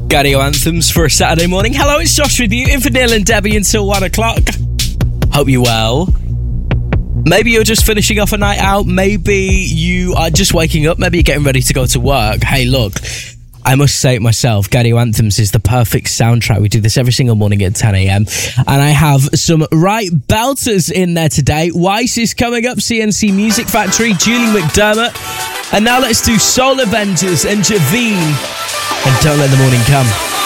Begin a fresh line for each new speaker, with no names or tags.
Gadio Anthems for a Saturday morning. Hello, it's Josh with you, in for Neil and Debbie until 1 o'clock. Hope you're well. Maybe you're just finishing off a night out. Maybe you are just waking up. Maybe you're getting ready to go to work. Hey, look, I must say it myself, Gadio Anthems is the perfect soundtrack. We do this every single morning at 10 a.m. And I have some right belters in there today. Weiss is coming up, CNC Music Factory, Julie McDermott. And now let's do Soul Avengers and Javine. And Don't Let the Morning Come.